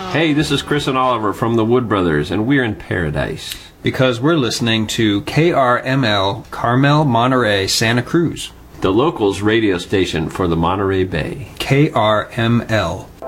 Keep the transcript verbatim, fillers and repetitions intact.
Hey, this is Chris and Oliver from the Wood Brothers, and we're in paradise. Because we're listening to K R M L, Carmel, Monterey, Santa Cruz. The locals radio station for the Monterey Bay. K R M L.